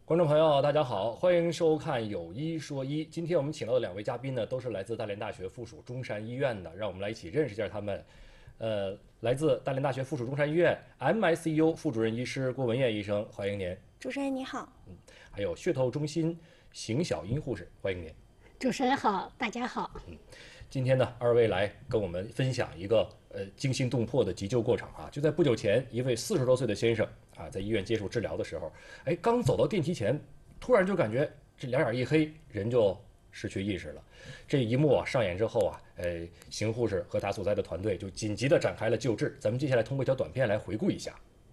观众朋友，大家好，欢迎收看《有一说一》。今天我们请到的两位嘉宾呢，都是来自大连大学附属中山医院的，让我们来一起认识一下他们。来自大连大学附属中山医院 MICU 副主任医师郭文艳医生，欢迎您。 主持人你好。 还有血透中心邢小英护士，欢迎您。 主持人好，大家好。 今天呢，二位来跟我们分享一个惊心动魄的急救过程啊！就在不久前，一位40多岁的先生啊，在医院接受治疗的时候，刚走到电梯前，突然就感觉这两眼一黑，人就失去意识了。这一幕啊上演之后啊，邢护士和他所在的团队就紧急的展开了救治。咱们接下来通过一条短片来回顾一下。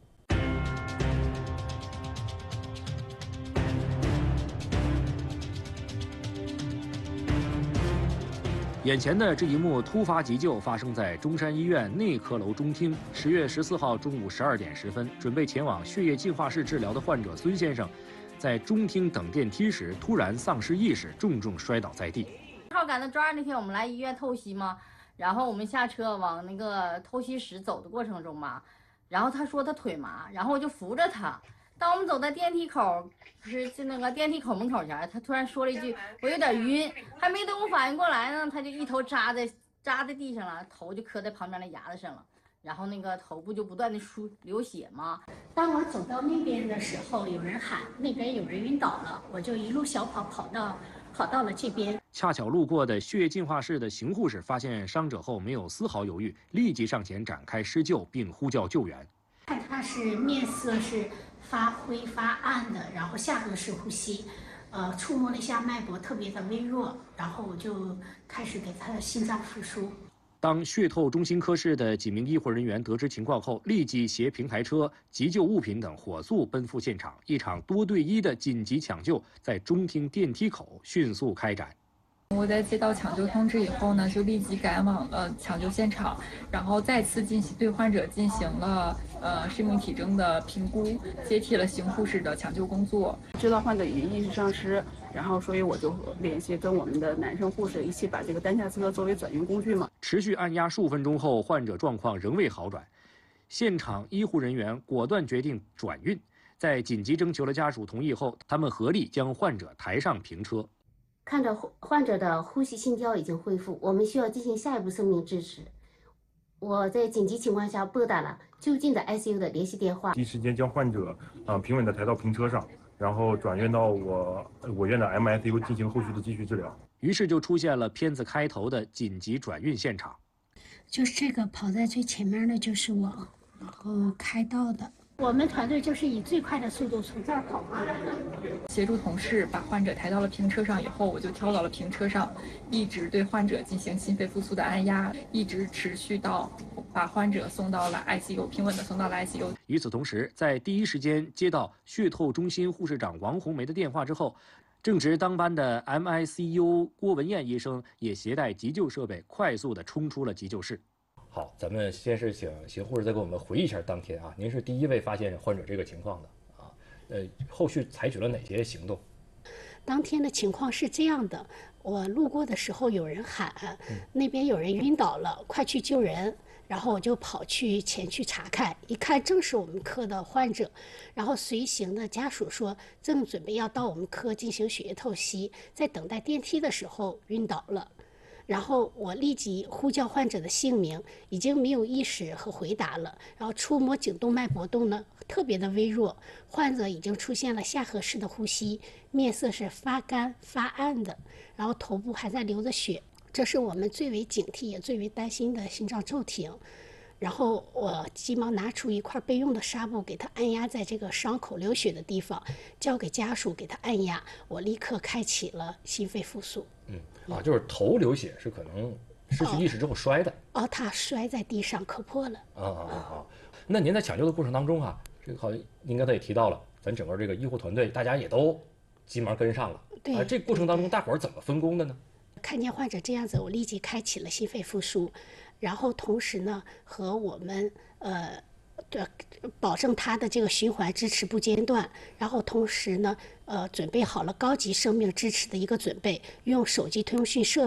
眼前的这一幕突发急救发生在中山医院内科楼中厅。10月14号中午12点10分，准备前往血液净化室治疗的患者孙先生，在中厅等电梯时突然丧失意识，重重摔倒在地。 正好赶到周二那天，我们来医院透析嘛，然后我们下车往那个透析室走的过程中嘛，然后他说他腿麻，然后我就扶着他。当我们走到电梯口，不是就那个电梯口门口前，他突然说了一句：“我有点晕。”还没等我反应过来呢，他就一头扎在地上了，头就磕在旁边的牙子上了，然后那个头部就不断的流血嘛。 当我走到那边的时候，有人喊那边有人晕倒了，我就一路小跑到了这边。 恰巧路过的血液净化室的邢护士发现伤者后，没有丝毫犹豫，立即上前展开施救，并呼叫救援。 看他是面色是发灰发暗的，然后下颌式呼吸，触摸了一下脉搏特别的微弱，然后我就开始给他的心脏复苏。 当血透中心科室的几名医护人员得知情况后，立即携平台车、急救物品等火速奔赴现场，一场多对1的紧急抢救在中厅电梯口迅速开展。 我在接到抢救通知以后呢，就立即赶往了抢救现场，然后再次对患者进行了生命体征的评估，接替了邢护士的抢救工作。 知道患者已经意识丧失，然后所以我就联系跟我们的男生护士一起把这个担架车作为转运工具嘛。 持续按压数分钟后，患者状况仍未好转，现场医护人员果断决定转运。在紧急征求了家属同意后，他们合力将患者抬上平车。 看着患者的呼吸心跳已经恢复，我们需要进行下一步生命支持。我在紧急情况下拨打了就近的 ICU 的联系电话， 第一时间将患者平稳地抬到平车上，然后转院到我院的 MICU 进行后续的继续治疗。 于是就出现了片子开头的紧急转运现场。 就是这个跑在最前面的就是我，然后开道的。我们团队就是以最快的速度从这儿跑过来的。 协助同事把患者抬到了平车上以后，我就跳到了平车上，一直对患者进行心肺复苏的按压，一直持续到把患者送到了 ICU， 平稳地送到了 ICU。 与此同时，在第一时间接到血透中心护士长王红梅的电话之后，正值当班的 MICU 郭文艳医生也携带急救设备，快速地冲出了急救室。好，咱们先是请邢护士再给我们回忆一下当天啊，您是第一位发现患者这个情况的啊，后续采取了哪些行动？ 当天的情况是这样的，我路过的时候有人喊，那边有人晕倒了，快去救人。然后我就跑前去查看，一看正是我们科的患者，然后随行的家属说正准备要到我们科进行血液透析，在等待电梯的时候晕倒了。然后我立即呼叫患者的姓名，已经没有意识和回答了，然后触摸颈动脉搏动呢特别的微弱，患者已经出现了下颌式的呼吸，面色是发干发暗的，然后头部还在流着血，这是我们最为警惕也最为担心的心脏骤停。然后我急忙拿出一块备用的纱布，给他按压在这个伤口流血的地方，交给家属给他按压。我立刻开启了心肺复苏。 就是头流血是可能失去意识之后摔的。 他摔在地上磕破了。 那您在抢救的过程当中啊，这个好像您刚才也提到了，咱整个这个医护团队大家也都急忙跟上了。 对。 这个过程当中大伙儿怎么分工的呢？ 看见患者这样子，我立即开启了心肺复苏，然后同时呢，和我们保证他的这个循环支持不间断，然后同时呢，准备好了高级生命支持的一个准备，用手机通讯设